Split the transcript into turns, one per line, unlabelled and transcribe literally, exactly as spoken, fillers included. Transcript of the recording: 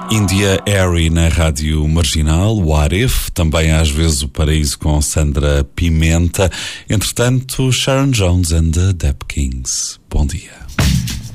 India Airy na Rádio Marginal, o Arif, também às vezes o Paraíso com Sandra Pimenta. Entretanto, Sharon Jones and the Dap Kings. Bom dia.